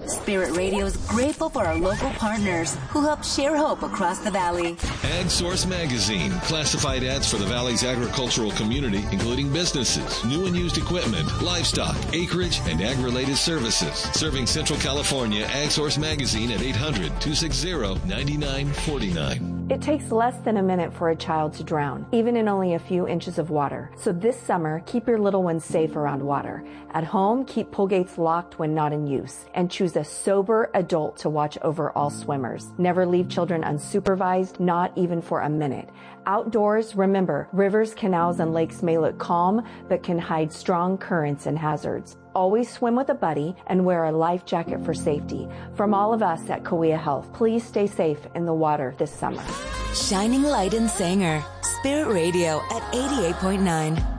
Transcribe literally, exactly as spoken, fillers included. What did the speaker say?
Spirit Radio is grateful for our local partners who help share hope across the valley. AgSource Magazine, classified ads for the valley's agricultural community, including businesses, new and used equipment, livestock, acreage, and ag-related services. Serving Central California, AgSource Magazine at eight hundred, two six zero, nine nine four nine. It takes less than a minute for a child to drown, even in only a few inches of water. So this summer, keep your little ones safe around water. At home, keep pull gates locked when not in use, and choose a sober adult to watch over all swimmers. Never leave children unsupervised, not even for a minute. Outdoors, remember, rivers, canals, and lakes may look calm, but can hide strong currents and hazards. Always swim with a buddy and wear a life jacket for safety. From all of us at Cahuilla Health, please stay safe in the water this summer. Shining light in Sanger. Spirit Radio at eighty-eight point nine.